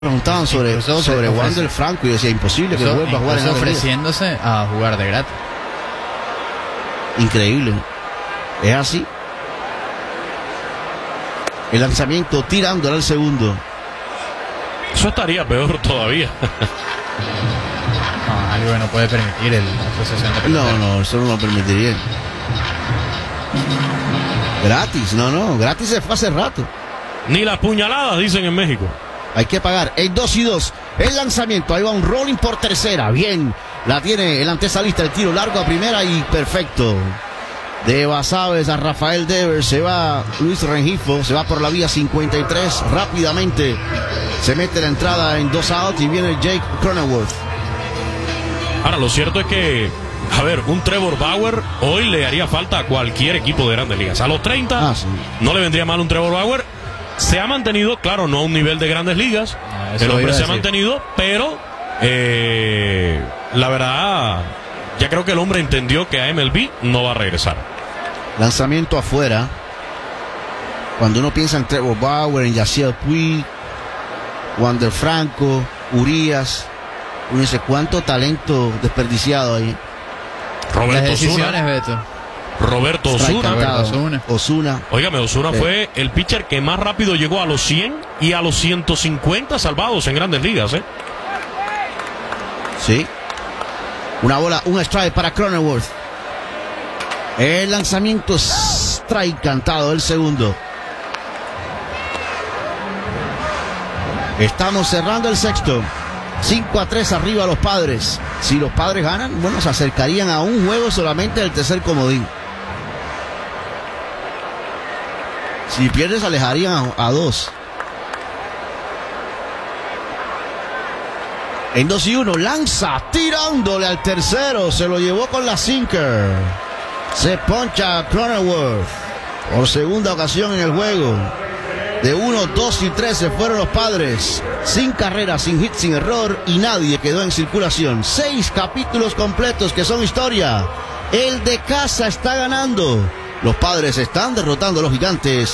Preguntaban sobre Wander Franco y yo decía imposible que vuelva a jugar en ofreciéndose a jugar de gratis. Increíble. Es así. El lanzamiento tirándole al segundo. Eso estaría peor todavía. No, algo que no puede permitir la asociación de peloteros. No, eso no lo permitiría. Gratis, gratis se fue hace rato. Ni las puñaladas dicen en México. Hay que pagar. El 2-2. El lanzamiento. Ahí va un rolling por tercera. Bien. La tiene el antesalista. El tiro largo a primera y perfecto. De Basaves a Rafael Devers. Se va Luis Rengifo. Se va por la vía 53. Rápidamente se mete la entrada en 2 outs y viene Jake Cronenworth. Ahora, lo cierto es que, a ver, un Trevor Bauer hoy le haría falta a cualquier equipo de Grandes Ligas. A los 30 sí. No le vendría mal un Trevor Bauer. Se ha mantenido, claro, no a un nivel de Grandes Ligas. El hombre se ha mantenido, pero la verdad, ya creo que el hombre entendió que a MLB no va a regresar. Lanzamiento afuera. Cuando uno piensa en Trevor Bauer, en Yasiel Puig, Wander Franco, Urias, uno dice cuánto talento desperdiciado ahí. Roberto Osuna. Óigame, Osuna fue el pitcher que más rápido llegó a los 100 y a los 150 salvados en Grandes Ligas, ¿eh? Sí. Una bola, un strike para Cronenworth. El lanzamiento strike cantado, el segundo. Estamos cerrando el sexto. 5-3 arriba los Padres. Si los Padres ganan, bueno, se acercarían a un juego solamente del tercer comodín. Si pierdes, se alejarían a 2. En 2-1, lanza, tirándole al tercero. Se lo llevó con la sinker. Se poncha Cronenworth por segunda ocasión en el juego. De 1, 2 y 3 se fueron los Padres. Sin carreras, sin hit, sin error y nadie quedó en circulación. 6 capítulos completos que son historia. El de casa está ganando. Los Padres están derrotando a los Gigantes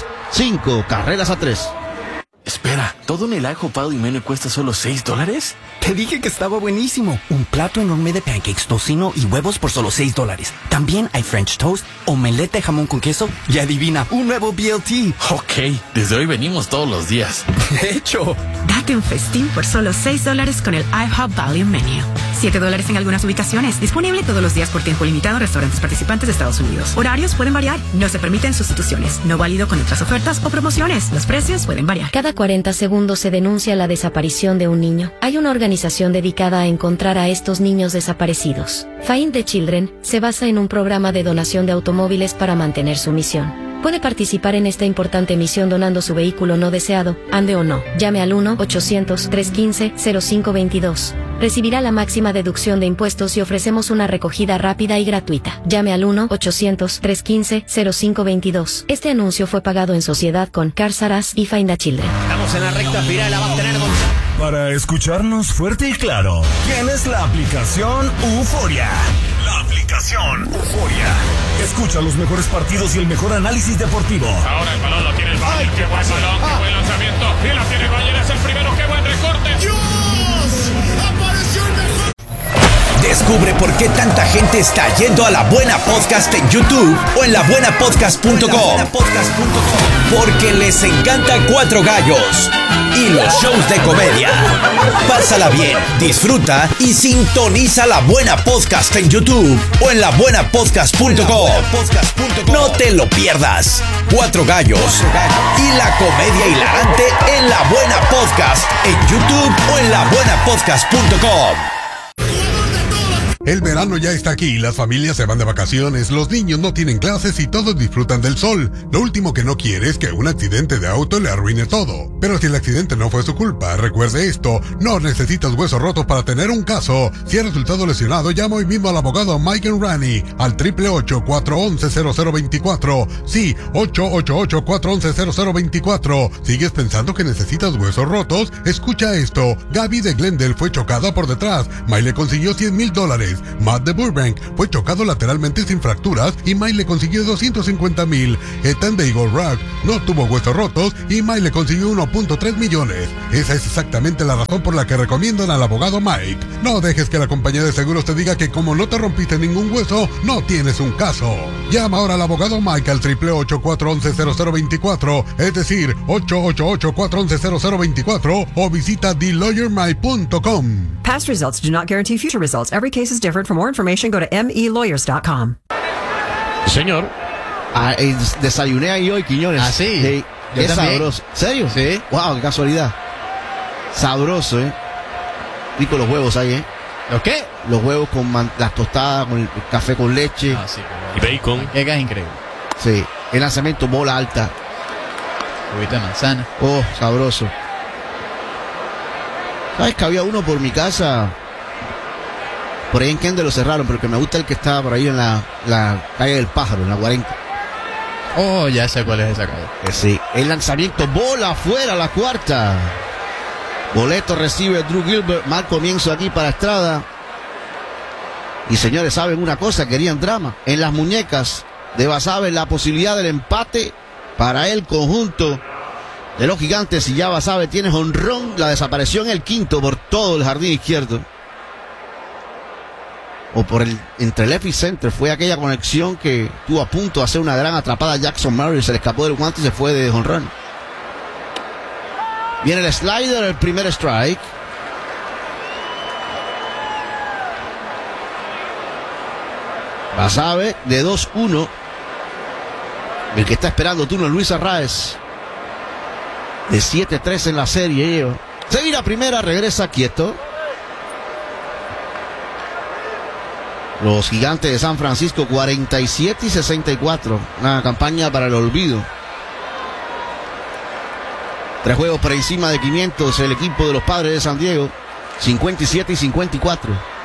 5-3. Espera, ¿todo en el ajo Pal y Menú cuesta solo $6? Te dije que estaba buenísimo. Un plato enorme de pancakes, tocino y huevos por solo $6. También hay French toast, omelette de jamón con queso y adivina, un nuevo BLT. Ok, desde hoy venimos todos los días. De hecho, date un festín por solo $6 con el IHOP Value Menu. $7 en algunas ubicaciones. Disponible todos los días por tiempo limitado en restaurantes participantes de Estados Unidos. Horarios pueden variar. No se permiten sustituciones. No válido con otras ofertas o promociones. Los precios pueden variar. Cada 40 segundos se denuncia la desaparición de un niño. Hay una organización dedicada a encontrar a estos niños desaparecidos. Find the Children se basa en un programa de donación de automóviles para mantener su misión. Puede participar en esta importante misión donando su vehículo no deseado, ande o no. Llame al 1-800-315-0522. Recibirá la máxima deducción de impuestos y ofrecemos una recogida rápida y gratuita. Llame al 1-800-315-0522. Este anuncio fue pagado en sociedad con Cars R Us y Find the Children. Estamos en la recta final, la va a tener Gonzalo. Para escucharnos fuerte y claro, tienes la aplicación Euforia. La aplicación Euforia. Escucha los mejores partidos y el mejor análisis deportivo. Ahora el balón lo tiene el Valle. Qué buen balón, qué buen lanzamiento. Y la tiene el Valle, es el primero. Qué buen recorte. ¡Dios! ¡Apareció el mejor! Descubre por qué tanta gente está yendo a La Buena Podcast en YouTube o en labuenapodcast.com. Porque les encanta Cuatro Gallos y los shows de comedia. Pásala bien, disfruta y sintoniza La Buena Podcast en YouTube o en labuenapodcast.com. No te lo pierdas. Cuatro Gallos y la comedia hilarante en La Buena Podcast en YouTube o en labuenapodcast.com. El verano ya está aquí, las familias se van de vacaciones, los niños no tienen clases y todos disfrutan del sol. Lo último que no quiere es que un accidente de auto le arruine todo. Pero si el accidente no fue su culpa, recuerde esto, no necesitas huesos rotos para tener un caso. Si ha resultado lesionado, llama hoy mismo al abogado Mike Enrani al 888-411-0024. Sí, 888-411-0024. ¿Sigues pensando que necesitas huesos rotos? Escucha esto, Gaby de Glendale fue chocada por detrás. Mike le consiguió $100,000. millones. Matt de Burbank fue chocado lateralmente sin fracturas y Mike le consiguió 250,000. Ethan de Eagle Rock no tuvo huesos rotos y Mike le consiguió 1.3 millones. Esa es exactamente la razón por la que recomiendan al abogado Mike. No dejes que la compañía de seguros te diga que como no te rompiste ningún hueso, no tienes un caso. Llama ahora al abogado Mike al 888-411-0024, es decir, 888-411-0024 o visita TheLawyerMike.com. Past results do not guarantee future results. Every case is different. For more information, go to melawyers.com. Señor. Desayuné ahí hoy, Quiñones. Ah, sí. Es sabroso. ¿Serio? Sí. Wow, qué casualidad. Sabroso, Rico los huevos ahí, ¿Los qué? Los huevos con las tostadas, con el café con leche. Ah, sí. Y bacon. Es increíble. Sí. El lanzamiento bola alta. Juguito de manzana. Oh, sabroso. ¿Sabes que había uno por mi casa? Por ahí en Kendall lo cerraron, pero que me gusta el que estaba por ahí en la calle del Pájaro, en la 40. Oh, ya sé cuál es esa calle. Sí. El lanzamiento, bola afuera, la cuarta. Boleto recibe Drew Gilbert. Mal comienzo aquí para Estrada. Y señores, ¿saben una cosa? Querían drama. En las muñecas de Basabe la posibilidad del empate para el conjunto de los Gigantes. Y ya Basabe tiene jonrón. La desapareció en el quinto por todo el jardín izquierdo. O por entre left y center. Fue aquella conexión que estuvo a punto de hacer una gran atrapada a Jackson Murray. Se le escapó del guante y se fue de jonrón. Viene el slider, el primer strike. Basabe de 2-1. El que está esperando turno es Luis Arraez. De 7-3 en la serie. Se vira primera, regresa quieto. Los Gigantes de San Francisco 47-64. Una campaña para el olvido. 3 juegos por encima de 500 el equipo de los Padres de San Diego. 57-54.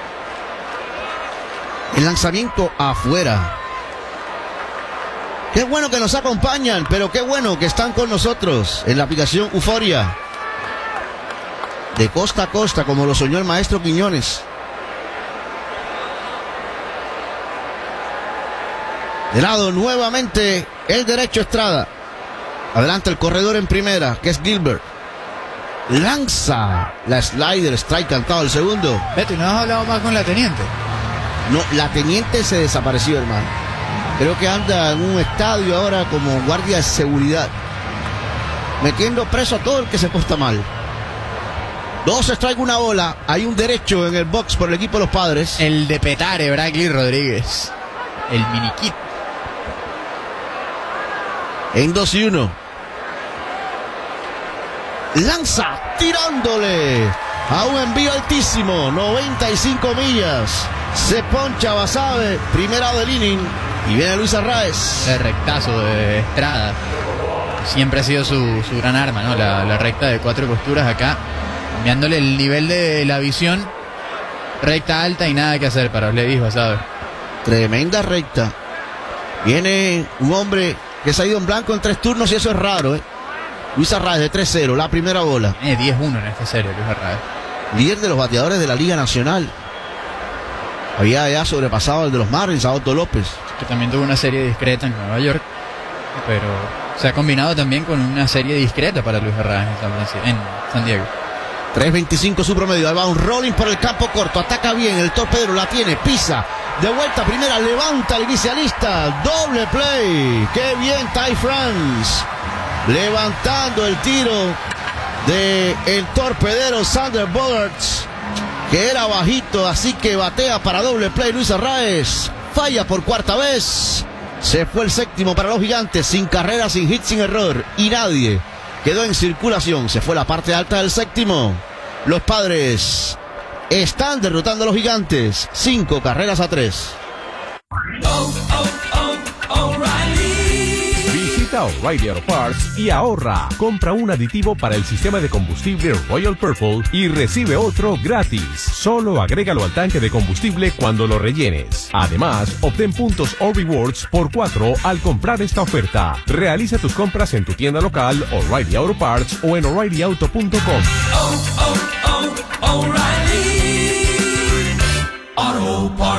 El lanzamiento afuera. Qué bueno que nos acompañan, pero qué bueno que están con nosotros en la aplicación Euforia. De costa a costa, como lo soñó el maestro Quiñones. De lado nuevamente el derecho Estrada. Adelante el corredor en primera, que es Gilbert. Lanza la slider, strike cantado el segundo. Beto, ¿no has hablado más con la teniente? No, la teniente se desapareció, hermano. Creo que anda en un estadio ahora como guardia de seguridad, metiendo preso a todo el que se porta mal. 2 strike, una bola. Hay un derecho en el box por el equipo de los Padres. El de Petare, Brackley Rodríguez. El miniquit. En 2-1. Lanza, tirándole a un envío altísimo, 95 millas. Se poncha Basabe, primera del inning. Y viene Luis Arraez. El rectazo de Estrada. Siempre ha sido su gran arma, ¿no? La recta de 4 costuras acá. Cambiándole el nivel de la visión. Recta alta y nada que hacer para Levis Basabe. Tremenda recta. Viene un hombre que se ha ido en blanco en 3 turnos y eso es raro, Luis Arraez de 3-0, la primera bola. 10-1 en esta serie, Luis Arraez. Líder de los bateadores de la Liga Nacional. Había ya sobrepasado al de los Marlins, a Otto López. Que también tuvo una serie discreta en Nueva York, pero se ha combinado también con una serie discreta para Luis Arraez en San Diego. 3.25 su promedio. Ahí va un rolling por el campo corto. Ataca bien, el torpedero la tiene, pisa. De vuelta primera, levanta el inicialista. Doble play. Qué bien Ty France. Levantando el tiro de el torpedero Sander Bogaerts, que era bajito, así que batea para doble play Luis Arraez. Falla por cuarta vez. Se fue el séptimo para los Gigantes, sin carrera, sin hit, sin error. Y nadie quedó en circulación. Se fue la parte alta del séptimo. Los Padres están derrotando a los Gigantes 5-3. Visita O'Reilly Auto Parts y ahorra. Compra un aditivo para el sistema de combustible Royal Purple y recibe otro gratis. Solo agrégalo al tanque de combustible cuando lo rellenes. Además, obtén puntos o rewards por 4 al comprar esta oferta. Realiza tus compras en tu tienda local, O'Reilly Auto Parts o en O'ReillyAuto.com. O'Reilly Auto Parts.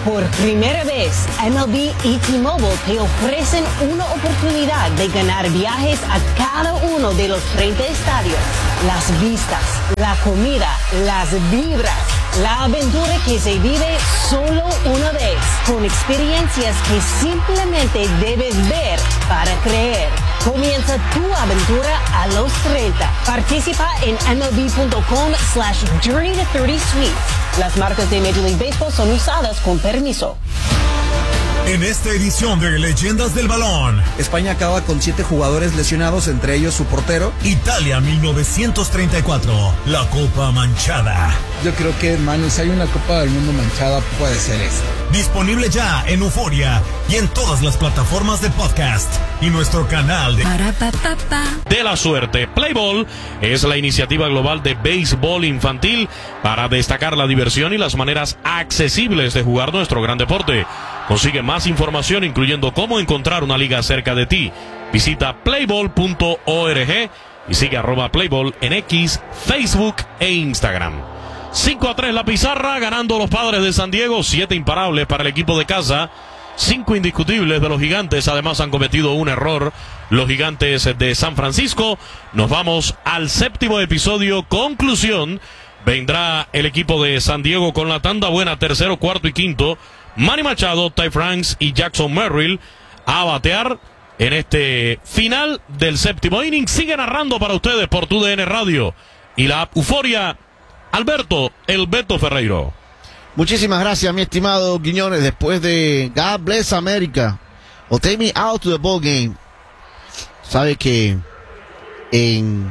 Por primera vez, MLB y T-Mobile te ofrecen una oportunidad de ganar viajes a cada uno de los 30 estadios. Las vistas, la comida, las vibras, la aventura que se vive solo una vez, con experiencias que simplemente debes ver para creer. Comienza tu aventura a los 30. Participa en MLB.com/Journey to 30 Suites. Las marcas de Major League Baseball son usadas con permiso. En esta edición de Leyendas del Balón, España acaba con 7 jugadores lesionados, entre ellos su portero. Italia 1934, la Copa Manchada. Yo creo que, Manu, si hay una Copa del Mundo manchada, puede ser esta. Disponible ya en Euforia y en todas las plataformas de podcast y nuestro canal de la suerte. Play Ball es la iniciativa global de béisbol infantil para destacar la diversión y las maneras accesibles de jugar nuestro gran deporte. Consigue más información, incluyendo cómo encontrar una liga cerca de ti. Visita playball.org y sigue @playball en X, Facebook e Instagram. 5-3 la pizarra, ganando los Padres de San Diego. 7 imparables para el equipo de casa, 5 indiscutibles de los Gigantes. Además han cometido un error los Gigantes de San Francisco. Nos vamos al 7º episodio. Conclusión: vendrá el equipo de San Diego con la tanda buena, tercero, cuarto y quinto. Manny Machado, Ty France y Jackson Merrill a batear en este final del 7º inning. Sigue narrando para ustedes por TUDN Radio y la app Euforia, Alberto El Beto Ferreiro. Muchísimas gracias, mi estimado Quiñones. Después de God Bless America o Take Me Out to the Ball Game, sabe que en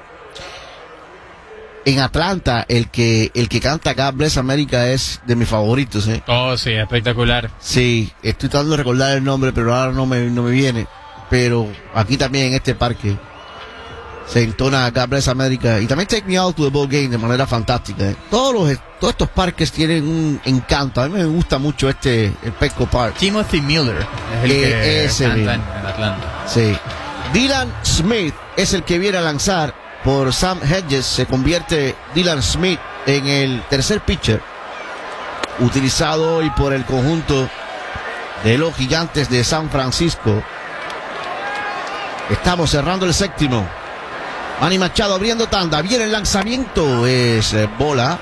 Atlanta el que canta God Bless America es de mis favoritos, ¿eh? Oh, sí, espectacular. Sí, estoy tratando de recordar el nombre, pero ahora no me viene. Pero aquí también en este parque se entona God Bless America y también Take Me Out to the Ball Game de manera fantástica, ¿eh? Todos estos parques tienen un encanto. A mí me gusta mucho el Petco Park. Timothy Miller es el que canta en Atlanta. Sí. Dylan Smith es el que viene a lanzar por Sam Hedges. Se convierte Dylan Smith en el tercer pitcher utilizado hoy por el conjunto de los Gigantes de San Francisco. Estamos cerrando el 7º. Manny Machado abriendo tanda. Viene el lanzamiento. Es bola.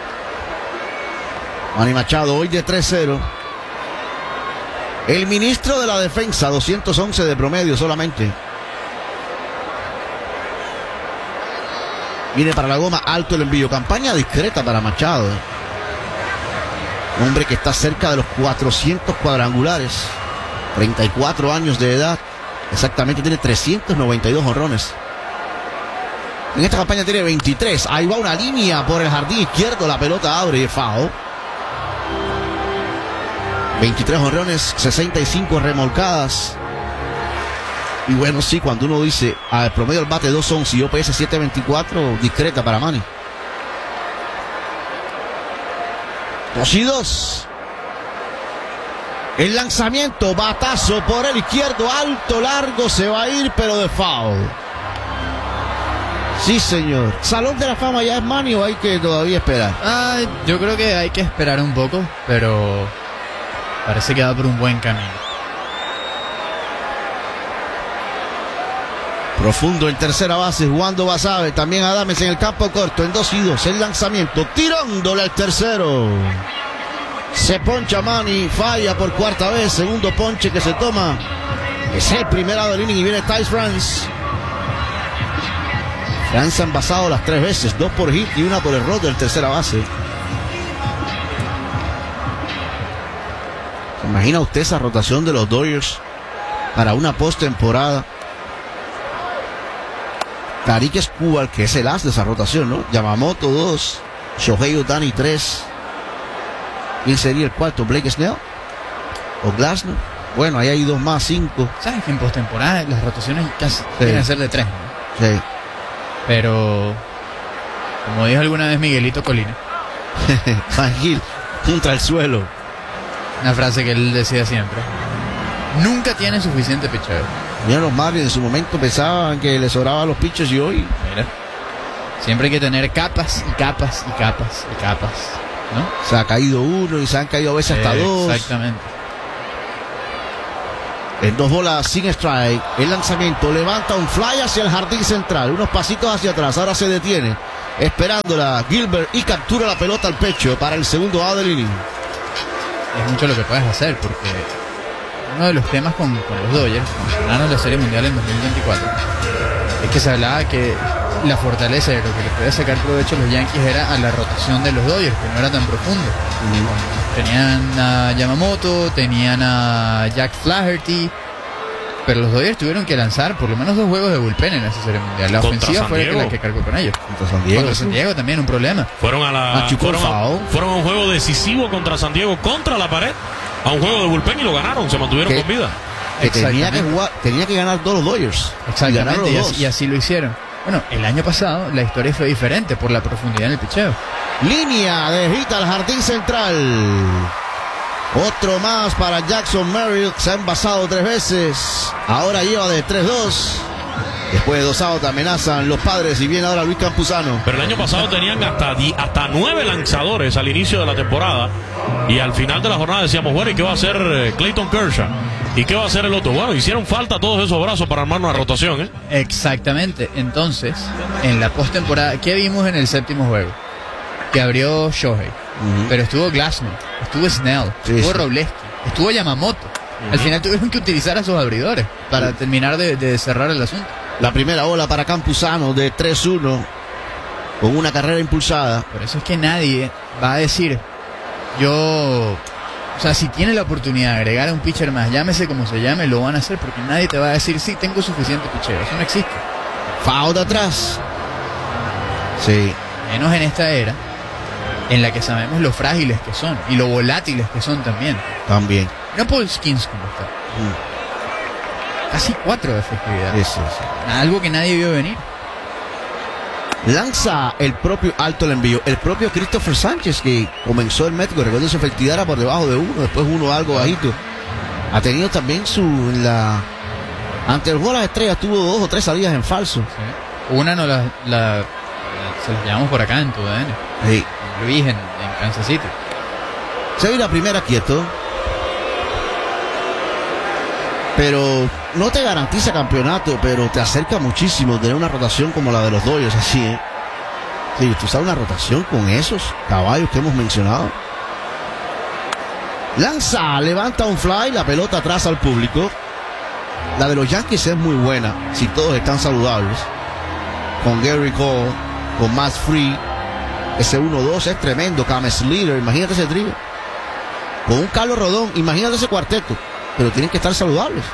Manny Machado hoy de 3-0. El ministro de la defensa, 211 de promedio solamente. Viene para la goma, alto el envío. Campaña discreta para Machado. Un hombre que está cerca de los 400 cuadrangulares. 34 años de edad. Exactamente, tiene 392 jonrones. En esta campaña tiene 23. Ahí va una línea por el jardín izquierdo. La pelota abre y es foul. 23 jonrones, 65 remolcadas. Y bueno, sí, cuando uno dice al promedio del bate 2.11 y OPS 7.24, discreta para Manny. 2-2. El lanzamiento, batazo por el izquierdo, alto, largo, se va a ir, pero de foul. Sí, señor. ¿Salón de la Fama ya es Manny o hay que todavía esperar? Yo creo que hay que esperar un poco, pero parece que va por un buen camino. Profundo en tercera base, jugando Basabe. También Adames en el campo corto, en 2-2. El lanzamiento, tirándole al tercero. Se poncha Manny, falla por cuarta vez. Segundo ponche que se toma. Es el primero del inning y viene Ty France. France ha envasado las 3 veces, 2 por hit y 1 por error del tercera base. ¿Se imagina usted esa rotación de los Dodgers para una postemporada? Tarik Skubal, que es el as de esa rotación, ¿no? Yamamoto 2, Shohei Ohtani 3. ¿Quién sería el cuarto? ¿Blake Snell? ¿O Glasnow? Bueno, ahí hay 2 más, 5. ¿Sabes que en postemporada las rotaciones casi quieren ser de 3, ¿no? Sí. Pero, como dijo alguna vez Miguelito Colina, Gil, contra el suelo. Una frase que él decía siempre: nunca tienen suficiente picheo. Mira, los Marlins en su momento pensaban que les sobraban los pitchers y hoy. Mira, siempre hay que tener capas y capas y capas y capas. ¿no? Se ha caído uno y se han caído a veces hasta dos. Exactamente. En 2 bolas sin strike, el lanzamiento levanta un fly hacia el jardín central, unos pasitos hacia atrás, ahora se detiene, esperándola Gilbert y captura la pelota al pecho para el segundo out del inning. Es mucho lo que puedes hacer, porque uno de los temas con los Dodgers, cuando ganaron la Serie Mundial en 2024, es que se hablaba que la fortaleza de lo que le podía sacar provecho a los Yankees era a la rotación de los Dodgers, que no era tan profundo. Tenían a Yamamoto, tenían a Jack Flaherty, pero los Dodgers tuvieron que lanzar por lo menos 2 juegos de bullpen en esa Serie Mundial. La ofensiva fue la que cargó con ellos. Contra San Diego también un problema. Fueron a un juego decisivo contra San Diego, contra la pared, a un juego de bullpen y lo ganaron, se mantuvieron con vida. Que tenía que ganar todos los Dodgers. Exactamente, y así lo hicieron. Bueno, el año pasado la historia fue diferente por la profundidad en el picheo. Línea de hit al jardín central. Otro más para Jackson Merrill. Se ha envasado 3 veces. Ahora lleva de 3-2. Después de 2 outs amenazan los Padres y viene ahora Luis Campuzano. Pero el año pasado tenían hasta 9 lanzadores al inicio de la temporada. Y al final de la jornada decíamos, bueno, ¿y qué va a hacer Clayton Kershaw? ¿Y qué va a hacer el otro? Bueno, hicieron falta todos esos brazos para armar una rotación, ¿eh? Exactamente. Entonces, en la postemporada, ¿qué vimos en el 7º juego? Que abrió Shohei. Pero estuvo Glassman, estuvo Snell, estuvo Roblesky, estuvo Yamamoto. Al final tuvieron que utilizar a sus abridores para terminar de cerrar el asunto. La primera bola para Campuzano de 3-1 con una carrera impulsada. Por eso es que nadie va a decir, o sea, si tiene la oportunidad de agregar a un pitcher más, llámese como se llame, lo van a hacer, porque nadie te va a decir, sí, tengo suficiente pitcher. Eso no existe. Foul de atrás. Sí. Menos en esta era, en la que sabemos lo frágiles que son y lo volátiles que son también. También. No Paul Skeens como está. Casi 4 de efectividad. Eso. Algo que nadie vio venir. Lanza el propio alto el envío. El propio Christopher Sánchez, que comenzó el médico, recuerdo su efectividad era por debajo de 1, después 1 algo bajito. Ha tenido también ante el juego de las estrellas tuvo 2 o 3 salidas en falso. Sí. Una no se las llamamos por acá en tu DN. Sí. Luis en Kansas City. Se ve la primera quieto, pero no te garantiza campeonato, pero te acerca muchísimo tener una rotación como la de los Dodgers, así, ¿eh? Sí, tú sabes, una rotación con esos caballos que hemos mencionado. Lanza, levanta un fly, la pelota atrás al público. La de los Yankees es muy buena, si todos están saludables. Con Gary Cole, con Matt Free. Ese 1-2 es tremendo. Cam Slater, imagínate ese trío. Con un Carlos Rodón, imagínate ese cuarteto. Pero tienen que estar saludables.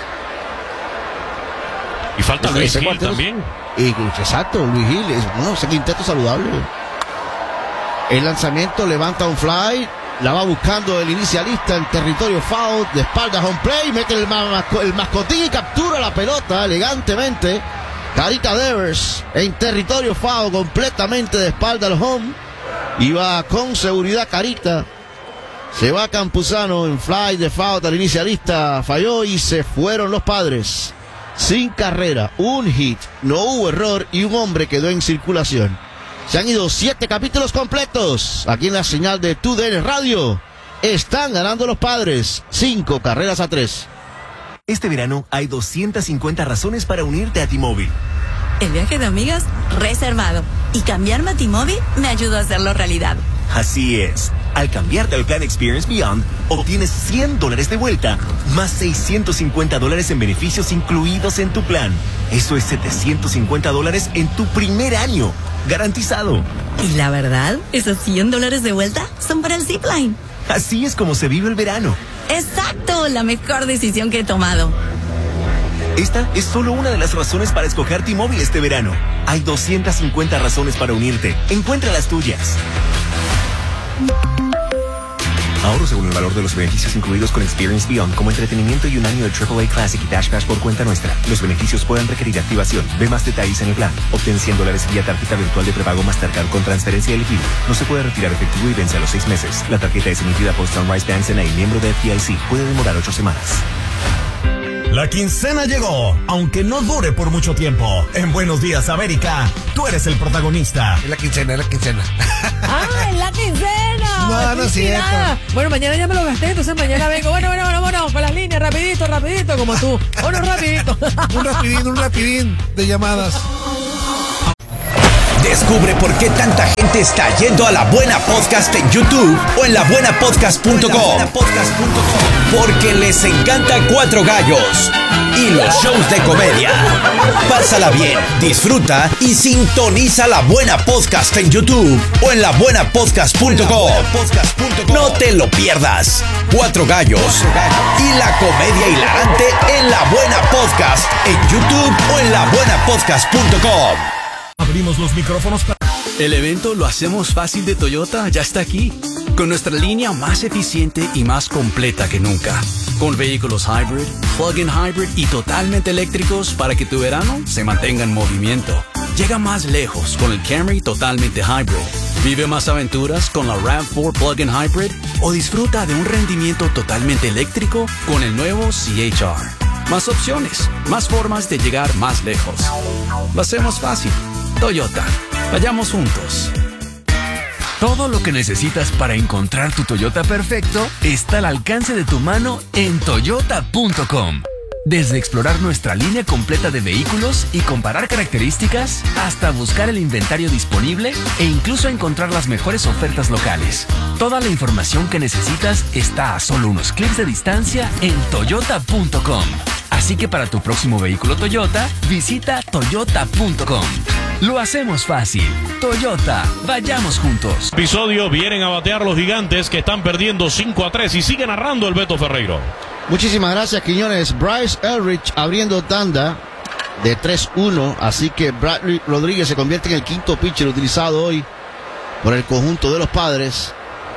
Y falta Luis Gil también. Exacto, Luis Gil. Ese quinteto saludable. El lanzamiento levanta un fly. La va buscando el inicialista en territorio foul. De espaldas home play. Mete el mascotín y captura la pelota elegantemente. Carita Devers en territorio foul, completamente de espalda al home. Y va con seguridad Carita. Se va Campuzano en fly de foul al inicialista. Falló y se fueron los Padres. Sin carrera, un hit, no hubo error y un hombre quedó en circulación. Se han ido 7 capítulos completos. Aquí en la señal de TUDN Radio. Están ganando los Padres 5-3. Este verano hay 250 razones para unirte a T-Mobile. El viaje de amigas reservado. Y cambiarme a T-Mobile me ayudó a hacerlo realidad. Así es. Al cambiarte al plan Experience Beyond, obtienes $100 de vuelta, más $650 en beneficios incluidos en tu plan. Eso es $750 en tu primer año. Garantizado. Y la verdad, esos $100 de vuelta son para el Zipline. Así es como se vive el verano. Exacto, la mejor decisión que he tomado. Esta es solo una de las razones para escoger T-Mobile este verano. Hay 250 razones para unirte. Encuentra las tuyas. Ahorro según el valor de los beneficios incluidos con Experience Beyond, como entretenimiento y un año de AAA Classic y Dash Cash por cuenta nuestra. Los beneficios pueden requerir activación. Ve más detalles en el plan. Obtén $100 vía tarjeta virtual de prepago Mastercard con transferencia elegible. No se puede retirar efectivo y vence a los 6 meses. La tarjeta es emitida por Sunrise Bank y miembro de FDIC. Puede demorar 8 semanas. La quincena llegó, aunque no dure por mucho tiempo. En Buenos Días, América, tú eres el protagonista. Es la quincena. ¡Ah, es la quincena! No es cierto. Bueno, mañana ya me lo gasté, entonces mañana vengo. Bueno, vámonos con las líneas, rapidito, como tú. Vámonos rapidito. un rapidín de llamadas. Descubre por qué tanta gente está yendo a La Buena Podcast en YouTube o en labuenapodcast.com. Porque les encanta Cuatro Gallos y los shows de comedia. Pásala bien, disfruta y sintoniza La Buena Podcast en YouTube o en labuenapodcast.com. No te lo pierdas. Cuatro Gallos y la comedia hilarante en La Buena Podcast en YouTube o en labuenapodcast.com. Abrimos los micrófonos para... El evento Lo Hacemos Fácil de Toyota ya está aquí, con nuestra línea más eficiente y más completa que nunca, con vehículos hybrid, plug-in hybrid y totalmente eléctricos para que tu verano se mantenga en movimiento. Llega más lejos con el Camry totalmente hybrid. Vive más aventuras con la RAV4 plug-in hybrid o disfruta de un rendimiento totalmente eléctrico con el nuevo CHR. Más opciones, más formas de llegar más lejos. Lo hacemos fácil. Toyota. Vayamos juntos. Todo lo que necesitas para encontrar tu Toyota perfecto está al alcance de tu mano en toyota.com. Desde explorar nuestra línea completa de vehículos y comparar características, hasta buscar el inventario disponible e incluso encontrar las mejores ofertas locales. Toda la información que necesitas está a solo unos clics de distancia en toyota.com. Así que para tu próximo vehículo Toyota, visita toyota.com. Lo hacemos fácil. Toyota, vayamos juntos. Episodio, vienen a batear los Gigantes que están perdiendo 5-3 y sigue narrando el Beto Ferreiro. Muchísimas gracias, Quiñones. Bryce Elrich abriendo tanda de 3-1, así que Bradley Rodríguez se convierte en el quinto pitcher utilizado hoy por el conjunto de los Padres.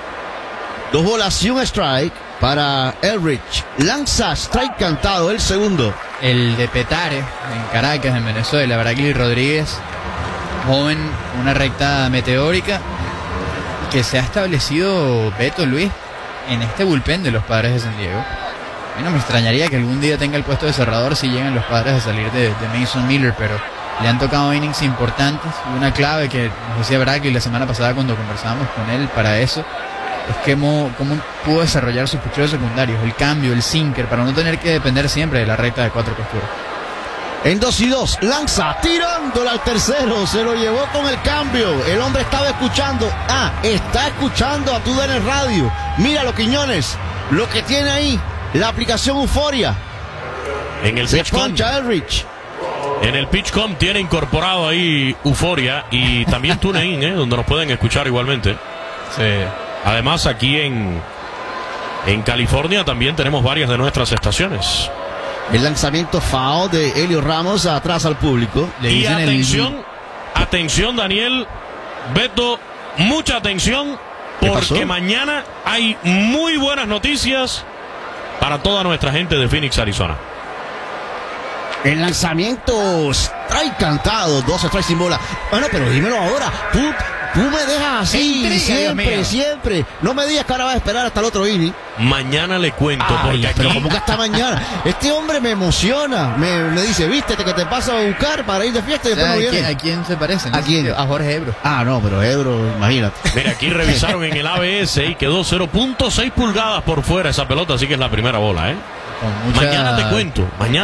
2 bolas y un strike para Elrich. Lanza strike cantado, el segundo. El de Petare, en Caracas, en Venezuela, Bradley Rodríguez, joven, una recta meteórica, que se ha establecido, Beto Luis, en este bullpen de los Padres de San Diego. Bueno, me extrañaría que algún día tenga el puesto de cerrador si llegan los Padres a salir de Mason Miller, pero le han tocado innings importantes. Y una clave que nos decía Bradley la semana pasada cuando conversábamos con él para eso, es que cómo pudo desarrollar sus picheos secundarios, el cambio, el sinker, para no tener que depender siempre de la recta de 4 costuras. En 2-2, lanza, tirándole al tercero, se lo llevó con el cambio. El hombre estaba escuchando, está escuchando a TUDN Radio. Míralo, Quiñones, lo que tiene ahí, la aplicación Euforia. En el se PitchCom. poncha Elrich. En el PitchCom tiene incorporado ahí Euforia y también TuneIn, donde nos pueden escuchar igualmente. Sí. Además, aquí en California también tenemos varias de nuestras estaciones. El lanzamiento foul de Helios Ramos atrás al público. Y atención, Daniel, Beto, mucha atención, porque mañana hay muy buenas noticias para toda nuestra gente de Phoenix, Arizona. El lanzamiento strike cantado, 2 strikes sin bola. Bueno, pero dímelo ahora, tú me dejas así siempre. No me digas que ahora vas a esperar hasta el otro inning. Mañana le cuento, porque aquí... Pero como que hasta mañana. Este hombre me emociona. Me dice, vístete que te paso a buscar para ir de fiesta y después no viene. ¿A quién se parece? ¿A quién? A Jorge Ebro. No, pero Ebro, imagínate. Mira, aquí revisaron en el ABS y quedó 0.6 pulgadas por fuera esa pelota, así que es la primera bola, Mañana te cuento.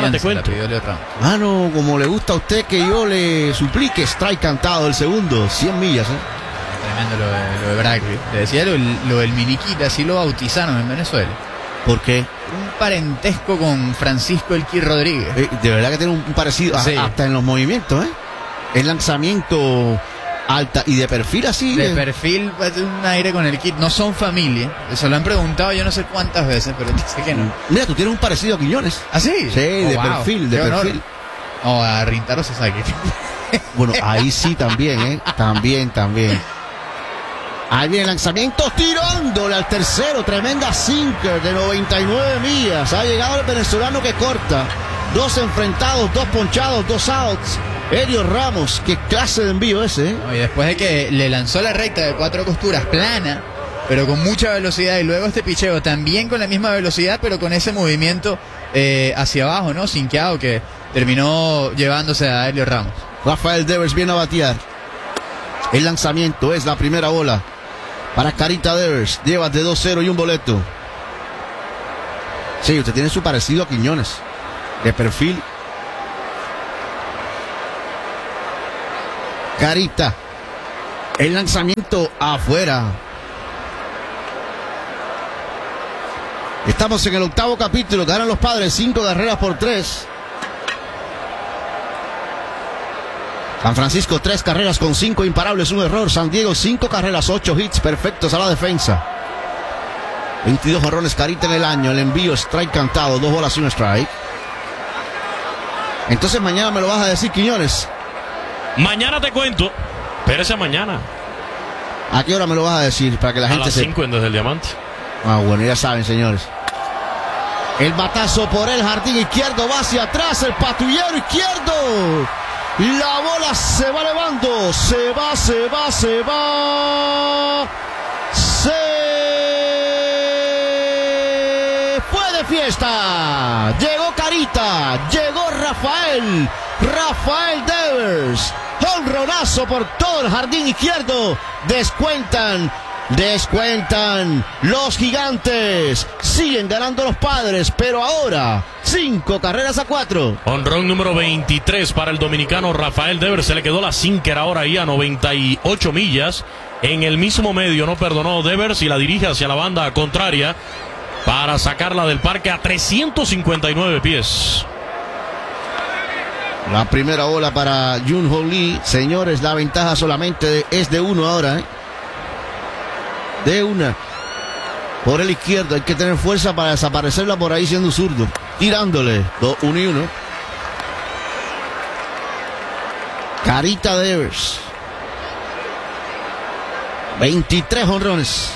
Mano, como le gusta a usted que yo le suplique, strike cantado el segundo, 100 millas, Tremendo lo de Bradley. Te decía lo del Miniquita, así lo bautizaron en Venezuela. ¿Por qué? Un parentesco con Francisco El Ki Rodríguez. De verdad que tiene un parecido, sí. Hasta en los movimientos, El lanzamiento alta y de perfil así. De perfil, un aire con el kit. No son familia. Se lo han preguntado yo no sé cuántas veces, pero dice que no. Mira, tú tienes un parecido a Quiñones. ¿Ah, sí? Sí, de perfil. No, a Rintaro Sasaki. Bueno, ahí sí también, También. Ahí viene el lanzamiento, tirándole al tercero. Tremenda sinker de 99 millas. Ha llegado el venezolano que corta. 2 enfrentados, 2 ponchados, 2 outs. Helios Ramos, qué clase de envío ese, Y después de que le lanzó la recta de 4 costuras plana, pero con mucha velocidad, y luego este picheo también con la misma velocidad, pero con ese movimiento hacia abajo, ¿no? Sinqueado, que terminó llevándose a Helios Ramos. Rafael Devers viene a batear. El lanzamiento es la primera bola. para Carita Devers. Llevas de 2-0 y un boleto. Sí, usted tiene su parecido a Quiñones. De perfil. Carita. El lanzamiento afuera. Estamos en el 8º capítulo. Ganan los Padres 5 carreras por 3. San Francisco 3 carreras con 5 imparables, un error. San Diego 5 carreras, 8 hits perfectos a la defensa. 22 jonrones Carita en el año. El envío strike cantado, 2 bolas y un strike. Entonces mañana me lo vas a decir, Quiñones. Mañana te cuento. Espérese mañana. ¿A qué hora me lo vas a decir? Para que la gente a las 5 en Desde el Diamante. Ah, bueno, ya saben, señores. El batazo por el jardín izquierdo, va hacia atrás, el patrullero izquierdo. La bola se va elevando, se va. Se fue de fiesta. Llegó Carita, llegó Rafael Devers. Jonronazo por todo el jardín izquierdo. Descuentan los Gigantes. Siguen ganando los Padres, pero ahora 5 carreras a 4. Honrón número 23 para el dominicano Rafael Devers. Se le quedó la sinker ahora ahí a 98 millas. En el mismo medio no perdonó Devers y la dirige hacia la banda contraria para sacarla del parque a 359 pies. La primera bola para Jung-Hoo Lee. Señores, la ventaja solamente es de 1 ahora, ¿eh? De 1. Por el izquierdo. Hay que tener fuerza para desaparecerla por ahí siendo zurdo. Tirándole. 1 y 1. Carita Devers. 23 jonrones.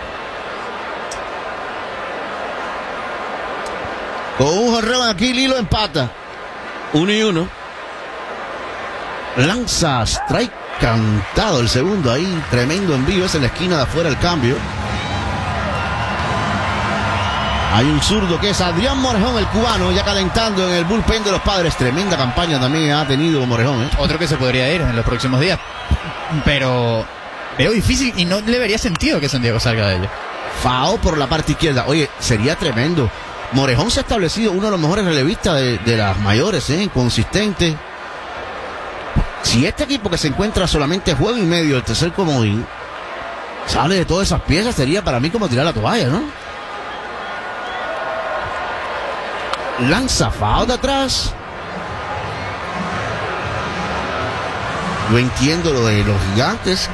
Con un jonrón aquí, Lilo empata. 1 y 1. Lanza strike cantado el segundo ahí. Tremendo envío. Es en la esquina de afuera el cambio. Hay un zurdo que es Adrián Morejón, el cubano, ya calentando en el bullpen de los Padres. Tremenda campaña también ha tenido Morejón, ¿eh? Otro que se podría ir en los próximos días. Pero veo difícil y no le vería sentido que San Diego salga de ella. Fao por la parte izquierda. Oye, sería tremendo. Morejón se ha establecido uno de los mejores relevistas de las mayores, consistente. Si este equipo que se encuentra solamente juego y medio el tercer comodín sale de todas esas piezas, sería para mí como tirar la toalla, ¿no? Lanza foul de atrás. Yo entiendo lo de los Gigantes.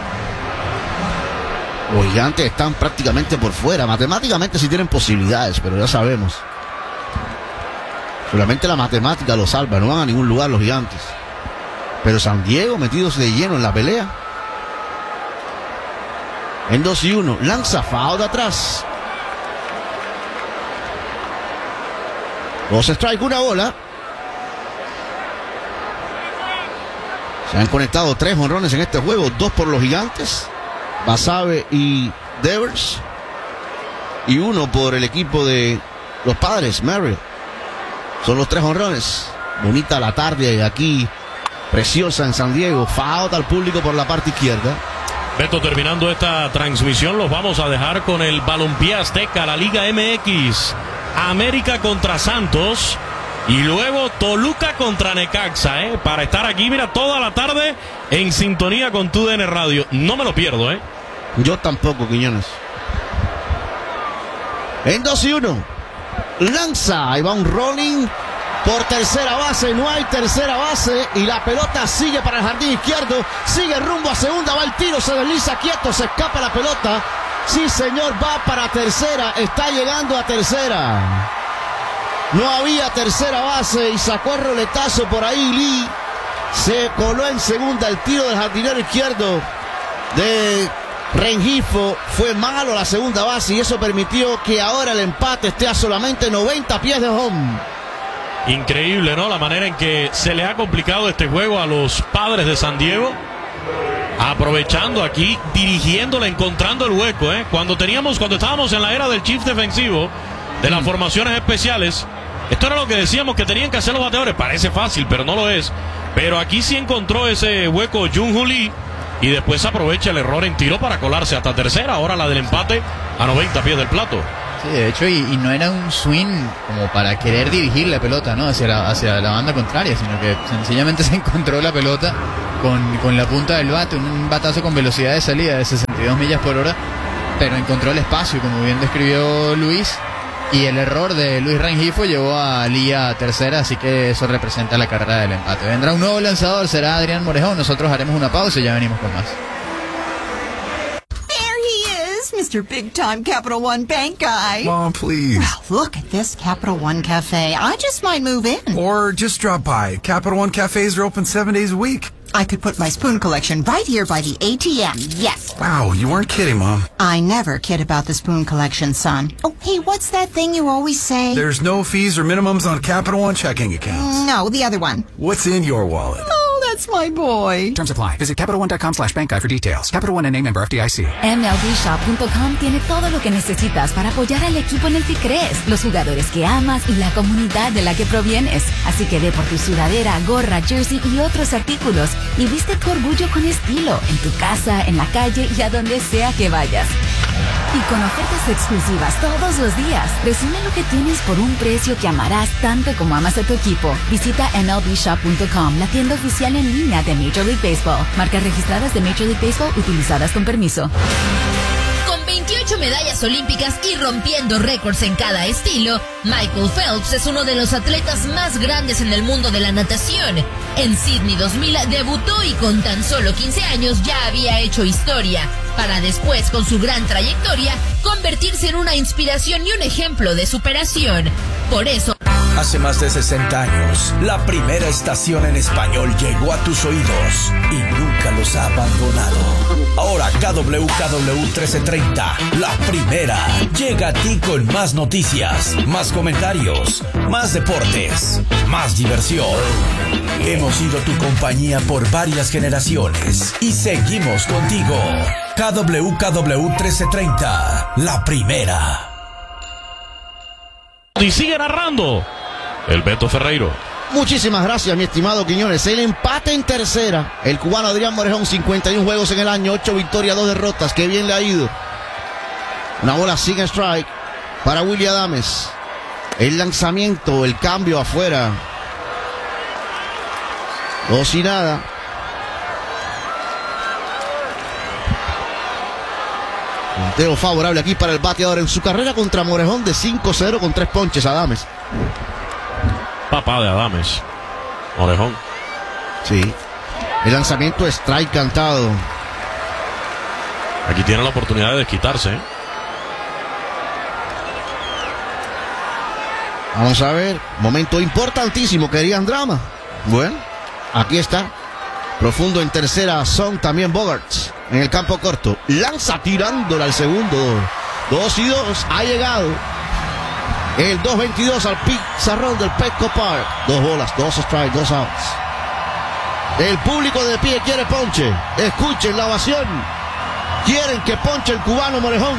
Los Gigantes están prácticamente por fuera. Matemáticamente sí tienen posibilidades, pero ya sabemos. Solamente la matemática los salva. No van a ningún lugar los Gigantes. Pero San Diego metidos de lleno en la pelea. En 2 y 1. Lanza foul de atrás. 2 strike, una bola. Se han conectado 3 jonrones en este juego. 2 por los Gigantes, Basabe y Devers, y 1 por el equipo de los Padres, Merrill. Son los 3 jonrones. Bonita la tarde aquí, preciosa en San Diego. Foul al público por la parte izquierda. Beto, terminando esta transmisión, los vamos a dejar con el Balompié Azteca, la Liga MX. América contra Santos y luego Toluca contra Necaxa, para estar aquí, mira, toda la tarde en sintonía con TUDN Radio. No me lo pierdo, Yo tampoco, Quiñones. En 2 y 1. Lanza, ahí va un rolling por tercera base, no hay tercera base y la pelota sigue para el jardín izquierdo, sigue rumbo a segunda, va el tiro, se desliza quieto, se escapa la pelota. Sí, señor, va para tercera, está llegando a tercera. No había tercera base y sacó el roletazo por ahí. Lee se coló en segunda. El tiro del jardinero izquierdo de Rengifo fue malo a la segunda base y eso permitió que ahora el empate esté a solamente 90 pies de home. Increíble, ¿no? La manera en que se le ha complicado este juego a los Padres de San Diego. Aprovechando aquí, dirigiéndola, encontrando el hueco, Cuando estábamos en la era del shift defensivo, de las formaciones especiales, esto era lo que decíamos que tenían que hacer los bateadores. Parece fácil, pero no lo es. Pero aquí sí encontró ese hueco Jung-Hoo Lee y después aprovecha el error en tiro para colarse hasta tercera. Ahora la del empate a 90 pies del plato. Sí, de hecho, y no era un swing como para querer dirigir la pelota, ¿no? hacia la banda contraria, sino que sencillamente se encontró la pelota con la punta del bate, un batazo con velocidad de salida de 62 millas por hora, pero encontró el espacio, como bien describió Luis, y el error de Luis Rengifo llevó a Lía a tercera, así que eso representa la carrera del empate. Vendrá un nuevo lanzador, será Adrián Morejón. Nosotros haremos una pausa y ya venimos con más. Mr. Big Time Capital One Bank guy. Mom, please. Wow, look at this Capital One Cafe. I just might move in. Or just drop by. Capital One cafes are open 7 days a week. I could put my spoon collection right here by the ATM. Yes. Wow, you weren't kidding, Mom. I never kid about the spoon collection, son. Oh, hey, what's that thing you always say? There's no fees or minimums on Capital One checking accounts. No, the other one. What's in your wallet? Oh, that's my boy. Terms apply. Visit CapitalOne.com/bank guide for details. Capital One NA, member FDIC. MLBshop.com tiene todo lo que necesitas para apoyar al equipo en el que crees, los jugadores que amas y la comunidad de la que provienes. Así que ve por tu sudadera, gorra, jersey y otros artículos y viste tu orgullo con estilo, en tu casa, en la calle y a donde sea que vayas. Y con ofertas exclusivas todos los días, recibe lo que tienes por un precio que amarás tanto como amas a tu equipo. Visita MLBshop.com, la tienda oficial en línea de Major League Baseball. Marcas registradas de Major League Baseball utilizadas con permiso. Con 28 medallas olímpicas y rompiendo récords en cada estilo, Michael Phelps es uno de los atletas más grandes en el mundo de la natación. En Sydney 2000 debutó y con tan solo 15 años ya había hecho historia, para después, con su gran trayectoria, convertirse en una inspiración y un ejemplo de superación. Por eso... Hace más de 60 años, la primera estación en español llegó a tus oídos y nunca los ha abandonado. Ahora KWKW 1330, la primera, llega a ti con más noticias, más comentarios, más deportes, más diversión. Hemos sido tu compañía por varias generaciones y seguimos contigo. KWKW 1330, la primera. Y sigue narrando el Beto Ferreiro. Muchísimas gracias, mi estimado Quiñones. El empate en tercera. El cubano Adrián Morejón, 51 juegos en el año, 8 victorias, 2 derrotas. Qué bien le ha ido. Una bola sin strike para Willy Adames. El lanzamiento, el cambio afuera. 2 y nada. Punteo favorable aquí para el bateador en su carrera contra Morejón de 5-0 con 3 ponches. Adames. Papá de Adames. Morejón. Sí. El lanzamiento strike cantado. Aquí tiene la oportunidad de desquitarse. Vamos a ver. Momento importantísimo. Querían drama. Bueno, aquí está. Profundo en tercera. Son también Bogaerts en el campo corto. Lanza tirándola al segundo. 2-2. Ha llegado el 2-22 al pizarrón del Petco Park. 2 bolas, 2 strikes, 2 outs. El público de pie quiere ponche. Escuchen la ovación. Quieren que ponche el cubano Morejón.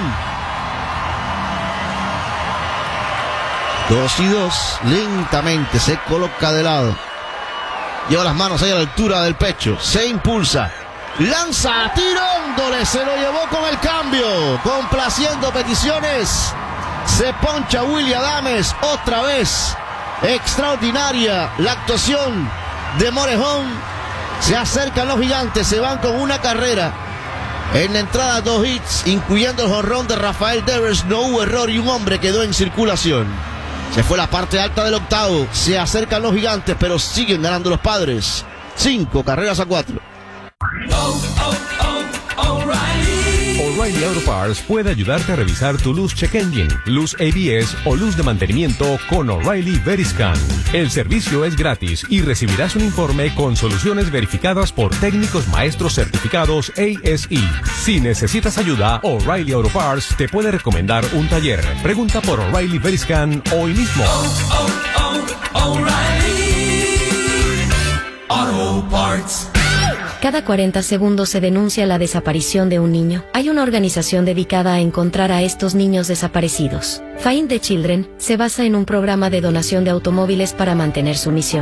2-2. Lentamente se coloca de lado. Lleva las manos ahí a la altura del pecho. Se impulsa. Lanza tirándole. Se lo llevó con el cambio. Complaciendo peticiones. Se poncha Willy Adames. Otra vez. Extraordinaria la actuación de Morejón. Se acercan los gigantes. Se van con una carrera. En la entrada 2 hits. Incluyendo el jonrón de Rafael Devers. No hubo error y un hombre quedó en circulación. Se fue la parte alta del octavo. Se acercan los gigantes, pero siguen ganando los Padres. 5 carreras a 4. O'Reilly Auto Parts puede ayudarte a revisar tu luz check engine, luz ABS o luz de mantenimiento con O'Reilly Veriscan. El servicio es gratis y recibirás un informe con soluciones verificadas por técnicos maestros certificados ASE. Si necesitas ayuda, O'Reilly Auto Parts te puede recomendar un taller. Pregunta por O'Reilly Veriscan hoy mismo. O'Reilly Auto Parts. Cada 40 segundos se denuncia la desaparición de un niño. Hay una organización dedicada a encontrar a estos niños desaparecidos. Find the Children se basa en un programa de donación de automóviles para mantener su misión.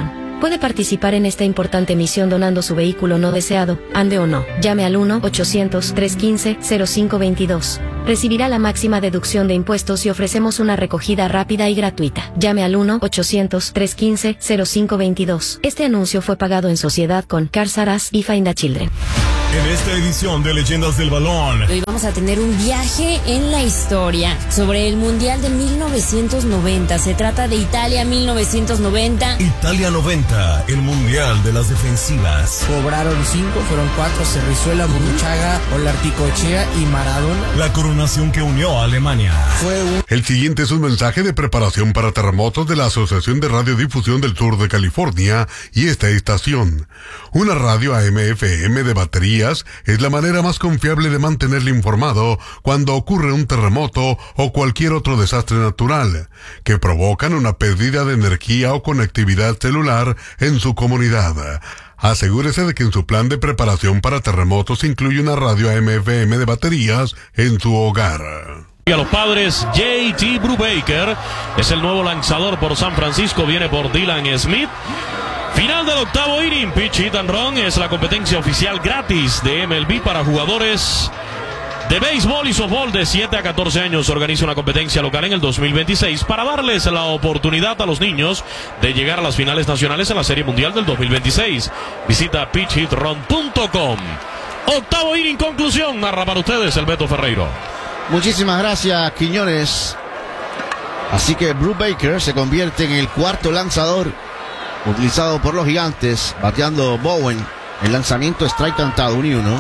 Puede participar en esta importante misión donando su vehículo no deseado, ande o no. Llame al 1-800-315-0522. Recibirá la máxima deducción de impuestos y ofrecemos una recogida rápida y gratuita. Llame al 1-800-315-0522. Este anuncio fue pagado en sociedad con Cars R Us y Find the Children. En esta edición de Leyendas del Balón, hoy vamos a tener un viaje en la historia sobre el Mundial de 1990. Se trata de Italia 1990. Italia 90, el Mundial de las defensivas. Cobraron 5, fueron 4, Cerrizuela, Burruchaga, Olarticochea y Maradona. La coronación que unió a Alemania. El siguiente es un mensaje de preparación para terremotos de la Asociación de Radiodifusión del Sur de California y esta estación. Una radio AM/FM de batería es la manera más confiable de mantenerle informado cuando ocurre un terremoto o cualquier otro desastre natural que provocan una pérdida de energía o conectividad celular en su comunidad. Asegúrese de que en su plan de preparación para terremotos incluye una radio AM/FM de baterías en su hogar. Y a los Padres, JT Brubaker es el nuevo lanzador por San Francisco, viene por Dylan Smith. Final del octavo inning, Pitch Hit and Run es la competencia oficial gratis de MLB para jugadores de béisbol y softball de 7 a 14 años. Organiza una competencia local en el 2026 para darles la oportunidad a los niños de llegar a las finales nacionales en la Serie Mundial del 2026. Visita pitchhitrun.com. Octavo inning, conclusión. Narra para ustedes el Beto Ferreiro. Muchísimas gracias, Quiñones. Así que Brubaker se convierte en el cuarto lanzador utilizado por los Gigantes, bateando Bowen. El lanzamiento strike cantado, 1-1.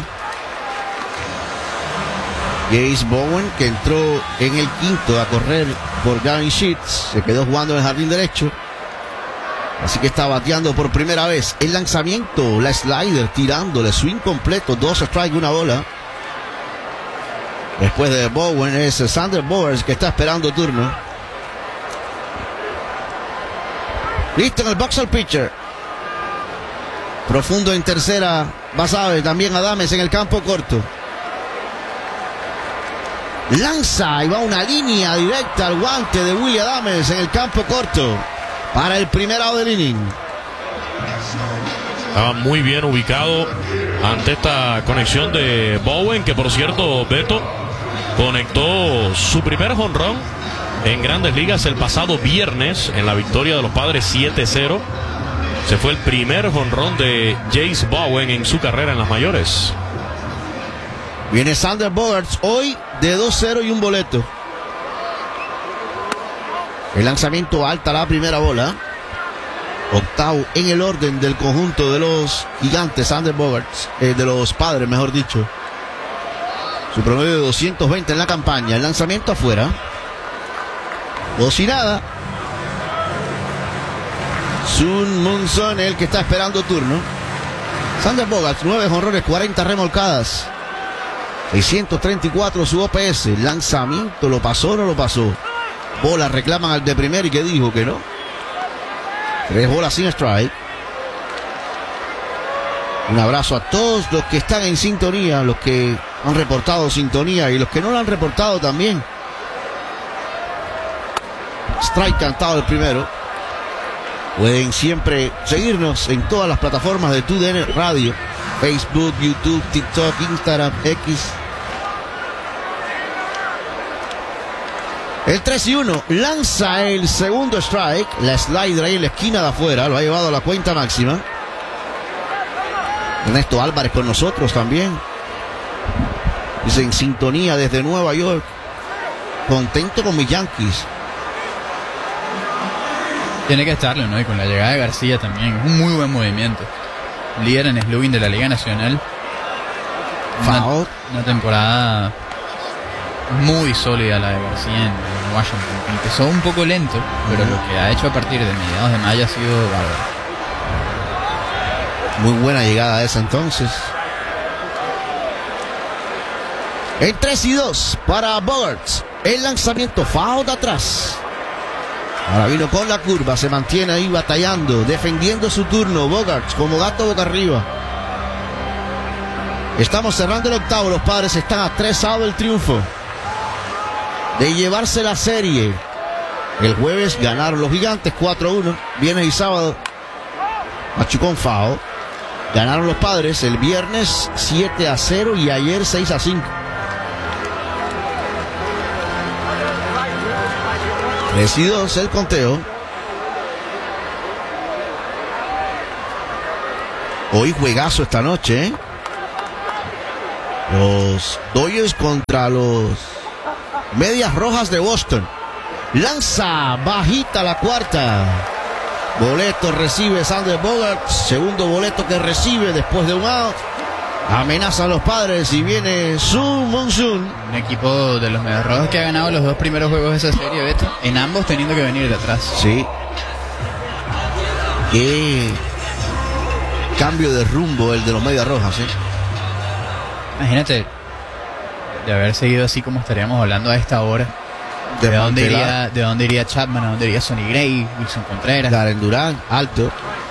Jace Bowen, que entró en el quinto a correr por Gary Sheets, se quedó jugando en el jardín derecho, así que está bateando por primera vez. El lanzamiento, la slider, tirándole swing completo, 2 strikes, 1 bola. Después de Bowen es Sander Bowers, que está esperando turno. Listo en el box al pitcher. Profundo en tercera, Basabe, también Adames en el campo corto. Lanza y va una línea directa al guante de Willy Adames en el campo corto para el primer out del inning. Estaba muy bien ubicado ante esta conexión de Bowen, que por cierto, Beto conectó su primer jonrón en Grandes Ligas el pasado viernes en la victoria de los Padres 7-0. Se fue el primer jonrón de Jace Bowen en su carrera en las mayores. Viene Sander Bogarts hoy de 2-0 y un boleto. El lanzamiento alta, la primera bola. Octavo en el orden del conjunto de los Gigantes, Sander Bogarts, de los Padres, mejor dicho. Su promedio de 220 en la campaña. El lanzamiento afuera. 2 y nada. Sun Munson, el que está esperando turno. Sander Bogarts, 9 jonrones, 40 remolcadas. 634 su OPS. Lanzamiento, ¿lo pasó o no lo pasó? Bola, reclaman al de primer y que dijo que no. 3 bolas sin strike. Un abrazo a todos los que están en sintonía, los que han reportado sintonía y los que no lo han reportado también. Strike cantado el primero. Pueden siempre seguirnos en todas las plataformas de TUDN Radio: Facebook, YouTube, TikTok, Instagram, X. El 3-1 lanza el segundo strike. La slider ahí en la esquina de afuera, lo ha llevado a la cuenta máxima. Ernesto Álvarez con nosotros también. Dice en sintonía desde Nueva York. Contento con mis Yankees. Tiene que estarlo, ¿no? Y con la llegada de García también. Un muy buen movimiento. Líder en slugging de la Liga Nacional. Una temporada muy sólida la de García en Washington. Empezó un poco lento, pero lo que ha hecho a partir de mediados de mayo ha sido bárbaro. Muy buena llegada esa entonces. El 3-2 para Bogarts. El lanzamiento foul de atrás. Ahora vino con la curva, se mantiene ahí batallando, defendiendo su turno. Bogarts como gato boca arriba. Estamos cerrando el octavo. Los Padres están a 3 outs del triunfo, de llevarse la serie. El jueves ganaron los Gigantes 4-1. Viernes y sábado Machucón foul. Ganaron los Padres el viernes 7-0 y ayer 6-5. 3-2 el conteo. Hoy juegazo esta noche, ¿eh? Los Dodgers contra los Medias Rojas de Boston. Lanza bajita la cuarta. Boleto recibe Sander Bogart. Segundo boleto que recibe después de un out. Amenazan los Padres y viene Sun Monsoon. Un equipo de los Medias Rojas que ha ganado los 2 primeros juegos de esa serie, Beto. En ambos teniendo que venir de atrás. Sí. Qué cambio de rumbo el de los Medias Rojas, ¿eh? Imagínate, de haber seguido así como estaríamos hablando a esta hora. ¿De dónde iría Chapman? ¿A dónde iría Sonny Gray? Wilson Contreras. Karen Durant, alto.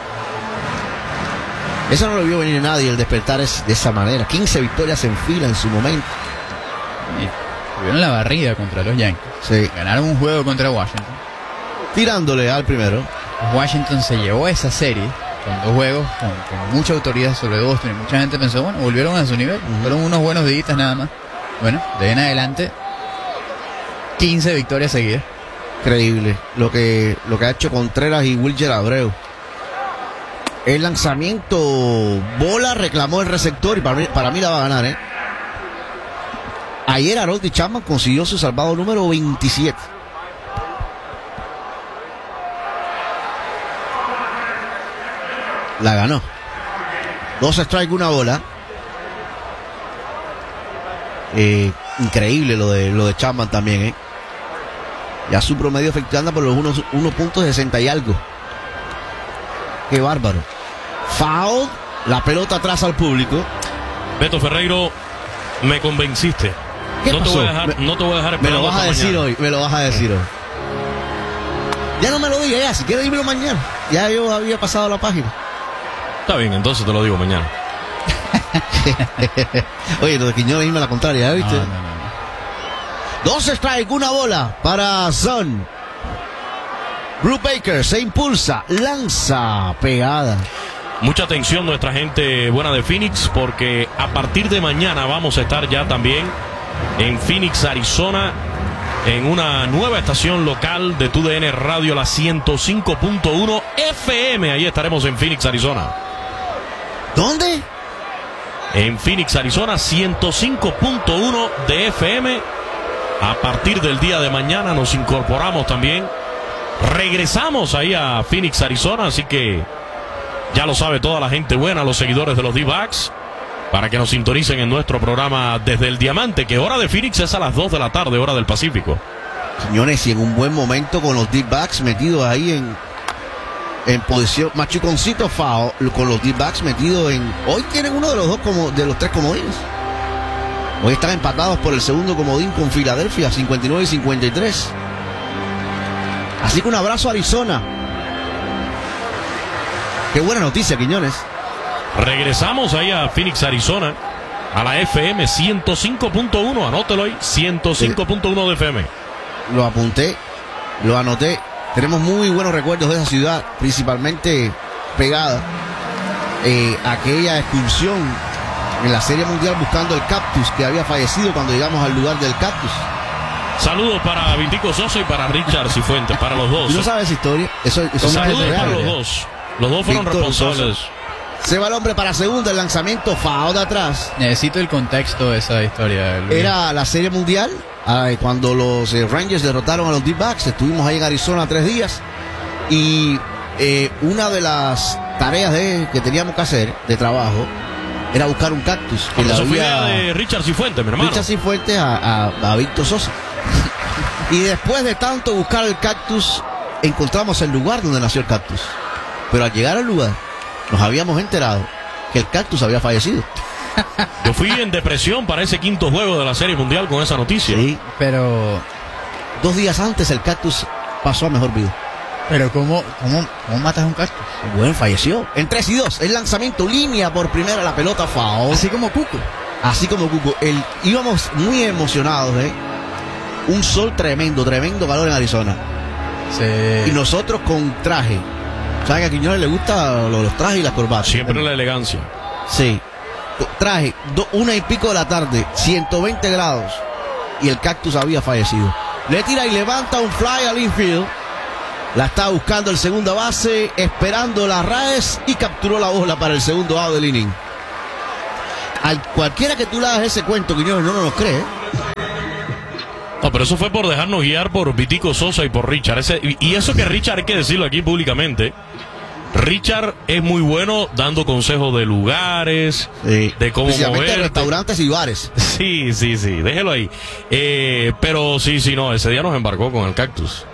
Eso no lo vio venir nadie, el despertar es de esa manera. 15 victorias en fila en su momento. Tuvieron la barrida contra los Yankees. Sí. Ganaron un juego contra Washington. Tirándole al primero. Washington se llevó esa serie con 2 juegos, con mucha autoridad sobre Boston. Y mucha gente pensó, bueno, volvieron a su nivel. Fueron unos buenos días nada más. Bueno, de ahí en adelante, 15 victorias seguidas. Increíble lo que ha hecho Contreras y Wilger Abreu. El lanzamiento, bola, reclamó el receptor y para mí la va a ganar, ¿eh? Ayer Aroldis Chapman consiguió su salvado número 27. La ganó. 2 strikes, 1 bola. Increíble lo de Chapman también, ¿eh? Ya su promedio efectivo anda por los 1.60 y algo. Qué bárbaro. Foul. La pelota atrás al público. Beto Ferreiro, me convenciste. ¿Qué pasó? No te voy a dejar esperando. Me lo vas a decir hoy. Me lo vas a decir hoy. Ya no me lo digas ya. Si quieres dímelo mañana. Ya yo había pasado la página. Está bien, entonces te lo digo mañana. Oye, lo de Quiñones irme a la contraria, ¿eh? ¿Viste? No. 2 strikes, 1 bola para Son. Bruce Baker se impulsa, lanza, pegada. Mucha atención nuestra gente buena de Phoenix, porque a partir de mañana vamos a estar ya también en Phoenix, Arizona, en una nueva estación local de TUDN Radio, la 105.1 FM. Ahí estaremos en Phoenix, Arizona. ¿Dónde? En Phoenix, Arizona, 105.1 de FM. A partir del día de mañana nos incorporamos también. Regresamos ahí a Phoenix, Arizona, así que ya lo sabe toda la gente buena, los seguidores de los D-Backs, para que nos sintonicen en nuestro programa Desde el Diamante, que hora de Phoenix es a las 2 de la tarde, hora del Pacífico. Señores, y en un buen momento con los D-Backs metidos ahí en posición, machuconcito foul, con los D-Backs metidos en... Hoy tienen uno de los 3 comodines. Hoy están empatados por el segundo comodín con Filadelfia, 59 y 53. Así que un abrazo a Arizona. Qué buena noticia, Quiñones. Regresamos ahí a Phoenix, Arizona, a la FM 105.1, anótelo ahí, 105.1 de FM. Lo apunté, lo anoté. Tenemos muy buenos recuerdos de esa ciudad, principalmente pegada. Aquella excursión en la Serie Mundial buscando el cactus que había fallecido cuando llegamos al lugar del cactus. Saludos para Vintico Sosa y para Richard Cifuentes, para los dos. ¿Tú no sabes esa historia? Eso saludos es real, para los dos. Los dos fueron Víctor responsables. Sosa. Se va el hombre para segunda, el lanzamiento foul de atrás. Necesito el contexto de esa historia, Luis. Era la Serie Mundial, cuando los Rangers derrotaron a los D-Backs. Estuvimos ahí en Arizona 3 días. Y una de las tareas que teníamos que hacer de trabajo era buscar un cactus. Eso fue idea de Richard Cifuentes, mi hermano. Richard Cifuentes a Víctor Sosa. Y después de tanto buscar el cactus, encontramos el lugar donde nació el cactus. Pero al llegar al lugar, nos habíamos enterado que el cactus había fallecido. Yo fui en depresión para ese 5º juego de la Serie Mundial con esa noticia. Sí, pero 2 días antes el cactus pasó a mejor vida. Pero ¿cómo matas un cactus? Bueno, falleció. En 3-2, el lanzamiento, línea por primera, la pelota foul. Así como Cuco. Íbamos muy emocionados, un sol tremendo calor en Arizona. Sí. Y nosotros con traje, ¿Sabes que a Quiñones le gusta los trajes y las corbatas? Siempre la elegancia. Sí. Traje, 1:00 de la tarde, 120 grados. Y el Cactus había fallecido. Le tira y levanta un fly al infield. La está buscando el segunda base, esperando la Raes y capturó la bola para el segundo out del inning. A cualquiera que tú le hagas ese cuento, Quiñones no nos cree. No, pero eso fue por dejarnos guiar por Vitico Sosa y por Richard. Y eso que Richard, hay que decirlo aquí públicamente, Richard es muy bueno dando consejos de lugares, de cómo mover. Restaurantes y bares. Sí, déjelo ahí. Pero sí, no, ese día nos embarcó con el Cactus.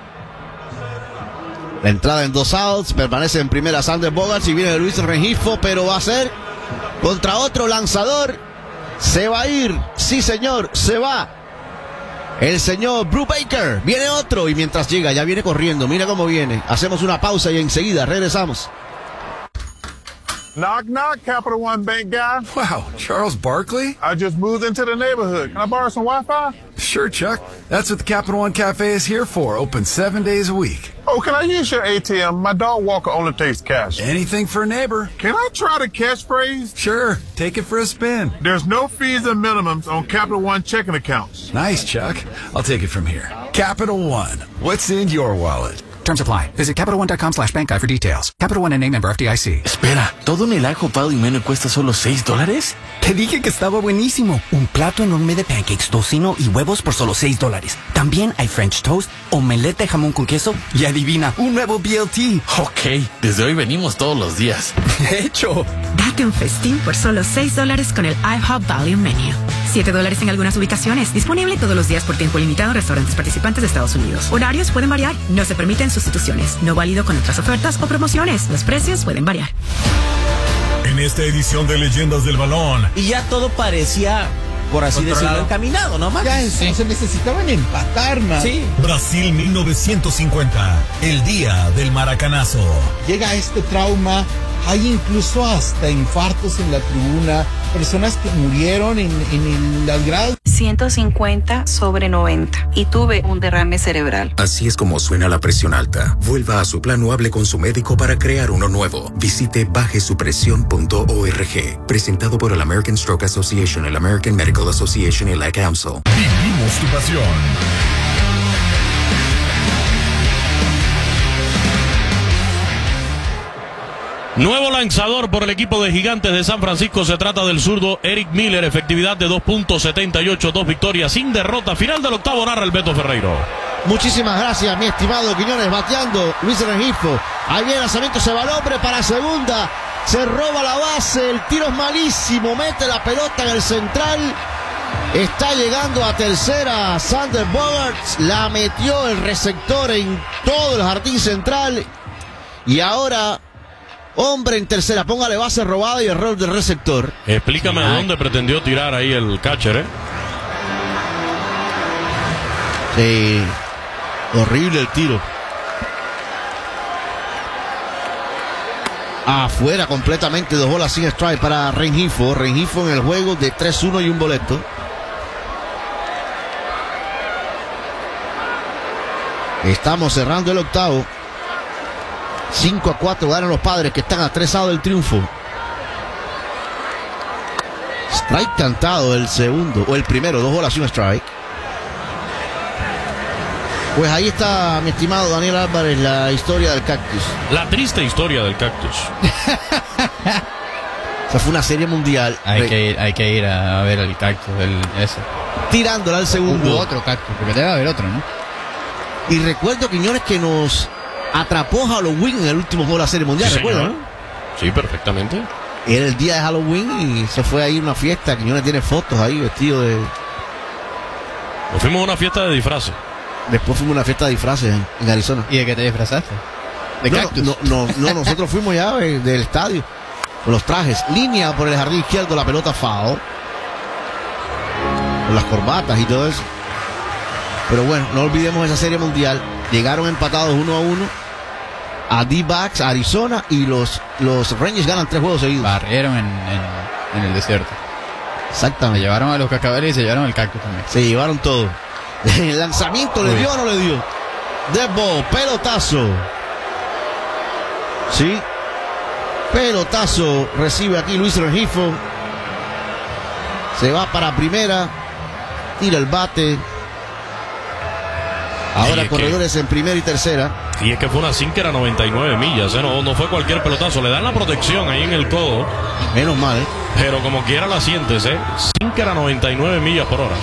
La entrada en 2 outs, permanece en primera Sander Bogaerts y viene Luis Rengifo, pero va a ser contra otro lanzador. Se va a ir, sí señor, se va. El señor Brubaker, viene otro y mientras llega ya viene corriendo, mira cómo viene. Hacemos una pausa y enseguida regresamos. Knock, knock, Capital One Bank guy. Wow, Charles Barkley? I just moved into the neighborhood. Can I borrow some Wi-Fi? Sure, Chuck. That's what the Capital One Cafe is here for. Open 7 days a week. Oh, can I use your ATM? My dog Walker only takes cash. Anything for a neighbor. Can I try the catchphrase? Sure, take it for a spin. There's no fees and minimums on Capital One checking accounts. Nice, Chuck. I'll take it from here. Capital One. What's in your wallet? Terms apply. Visit CapitalOne.com/bankguy for details. Capital One N.A. member FDIC. Espera, ¿todo en el ajo pado y menos cuesta solo $6? Te dije que estaba buenísimo. Un plato enorme de pancakes, tocino y huevos por solo $6. También hay French toast, omelette de jamón con queso y adivina, un nuevo BLT. Ok, desde hoy venimos todos los días. De hecho. Date un festín por solo $6 con el IHOP Value Menu. $7 en algunas ubicaciones. Disponible todos los días por tiempo limitado en restaurantes participantes de Estados Unidos. Horarios pueden variar. No se permiten sustituciones. No válido con otras ofertas o promociones. Los precios pueden variar. En esta edición de Leyendas del Balón. Y ya todo parecía, por así decirlo, encaminado, ¿no, Max? Ya se necesitaban empatar, man. Sí. Brasil 1950, el día del maracanazo. Llega este trauma, hay incluso hasta infartos en la tribuna, personas que murieron en las gradas. 150/90 y tuve un derrame cerebral. Así es como suena la presión alta. Vuelva a su plan o hable con su médico para crear uno nuevo. Visite bajesupresión.org. Presentado por el American Stroke Association, el American Medical Association y la Council. Vivimos tu pasión. Nuevo lanzador por el equipo de Gigantes de San Francisco. Se trata del zurdo Eric Miller. Efectividad de 2.78, 2 victorias sin derrota. Final del octavo, narra el Beto Ferreiro. Muchísimas gracias, mi estimado Quiñones. Bateando Luis Rengifo. Ahí viene el lanzamiento, se va el hombre para segunda. Se roba la base, el tiro es malísimo. Mete la pelota en el central. Está llegando a tercera Sander Bogaerts. La metió el receptor en todo el jardín central. Y ahora... hombre en tercera, póngale base robada y error del receptor. Explícame a dónde pretendió tirar ahí el catcher, Sí, horrible el tiro. Afuera completamente, 2 bolas sin strike para Rengifo. Rengifo en el juego de 3-1 y un boleto. Estamos cerrando el octavo. 5-4 ganan los Padres, que están a 3 outs del triunfo. Strike cantado el segundo, o el primero, 2 bolas y un strike. Pues ahí está, mi estimado Daniel Álvarez, la historia del Cactus. La triste historia del Cactus. O sea, fue una serie mundial. Hay que ir a ver el Cactus, ese. Tirándola al segundo. Hubo otro Cactus, porque debe haber otro, ¿no? Y recuerdo, Quiñones, que nos atrapó Halloween en el último juego de la serie mundial, Sí, ¿recuerdas, señor. no? Sí, perfectamente. Era el día de Halloween y se fue ahí a una fiesta. Quiñones tiene fotos ahí vestido de... Nos fuimos a una fiesta de disfraces. Después fuimos a una fiesta de disfraces en Arizona. ¿Y de qué te disfrazaste? ¿De Cactus? No, nosotros fuimos ya del estadio con los trajes. Línea por el jardín izquierdo, la pelota foul. Con las corbatas y todo eso. Pero bueno, no olvidemos esa serie mundial. Llegaron empatados 1-1 a D-backs, Arizona, y los Rangers ganan 3 juegos seguidos. Barrieron en el desierto. Exactamente. Se llevaron a los cascabeles y se llevaron el Cactus también. Se llevaron todo. El lanzamiento, ¿le dio o no le dio? Dead ball, pelotazo. Sí. Pelotazo recibe aquí Luis Rengifo. Se va para primera. Tira el bate. Ahora corredores en primera y tercera. Y es que fue una sinker a 99 millas, no fue cualquier pelotazo. Le dan la protección ahí en el codo. Menos mal. Pero como quiera la sientes, sinker a 99 millas por hora.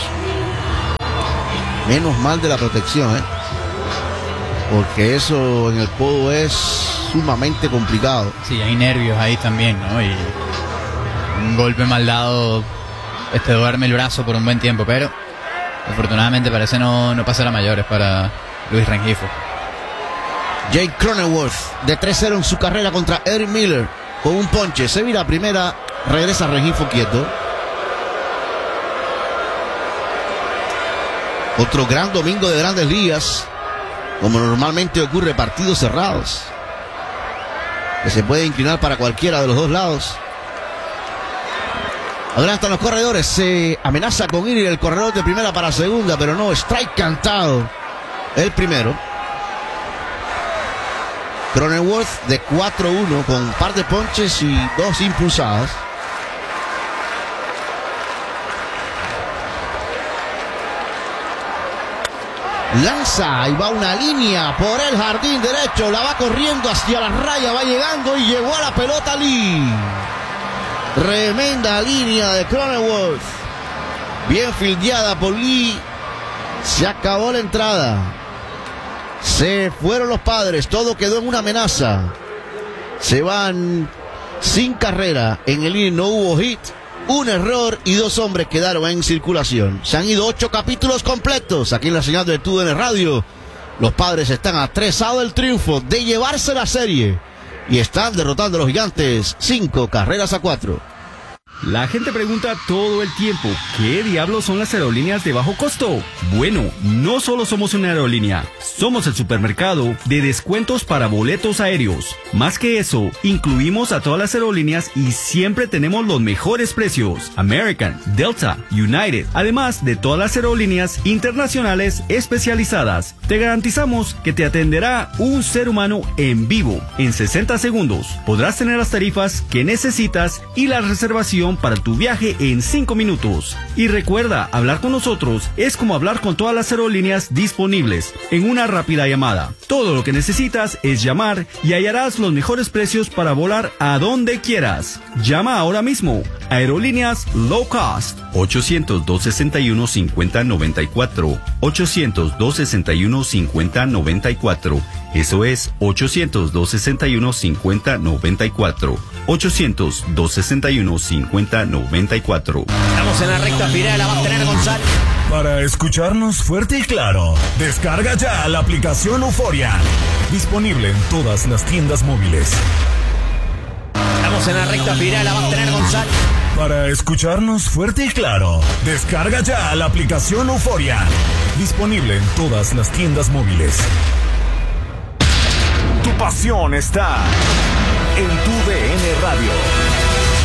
Menos mal de la protección, porque eso en el codo es sumamente complicado. Sí, hay nervios ahí también, ¿no? Y un golpe mal dado duerme el brazo por un buen tiempo, pero afortunadamente parece no pasar a mayores para Luis Rengifo. Jake Cronenworth de 3-0 en su carrera contra Eric Miller con un ponche. Se vira a primera, regresa Rengifo quieto. Otro gran domingo de Grandes Ligas, como normalmente ocurre, partidos cerrados, que se puede inclinar para cualquiera de los dos lados. Adelantan los corredores, se amenaza con ir el corredor de primera para segunda, pero no, strike cantado el primero. Cronenworth de 4-1 con un par de ponches y 2 impulsadas. Lanza y va una línea por el jardín derecho, la va corriendo hacia la raya, va llegando y llegó a la pelota Lee. Tremenda línea de Cronenworth, bien fildeada por Lee. Se acabó la entrada, se fueron los Padres, todo quedó en una amenaza. Se van sin carrera, en el inning no hubo hit, un error y 2 hombres quedaron en circulación. Se han ido 8 capítulos completos aquí en la señal de TUDN Radio. Los Padres están a 3 outs del triunfo de llevarse la serie y están derrotando a los Gigantes 5-4. La gente pregunta todo el tiempo, ¿qué diablos son las aerolíneas de bajo costo? Bueno, no solo somos una aerolínea, somos el supermercado de descuentos para boletos aéreos. Más que eso, incluimos a todas las aerolíneas y siempre tenemos los mejores precios. American, Delta, United, además de todas las aerolíneas internacionales especializadas. Te garantizamos que te atenderá un ser humano en vivo. En 60 segundos podrás tener las tarifas que necesitas y la reservación para tu viaje en 5 minutos. Y recuerda, hablar con nosotros es como hablar con todas las aerolíneas disponibles en una rápida llamada. Todo lo que necesitas es llamar y hallarás los mejores precios para volar a donde quieras. Llama ahora mismo. Aerolíneas Low Cost. 800-261-5094. 800-261-5094. Eso es 800-261-5094. 800-261-5094. Estamos en la recta final, la va a tener González. Para escucharnos fuerte y claro, descarga ya la aplicación Euforia. Disponible en todas las tiendas móviles. Estamos en la recta final, la va a tener González. Para escucharnos fuerte y claro, descarga ya la aplicación Euforia. Disponible en todas las tiendas móviles. Tu pasión está en TUDN Radio.